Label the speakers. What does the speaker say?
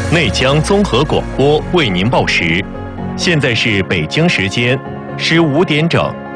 Speaker 1: 内江综合广播为您报时，现在是北京时间15点整。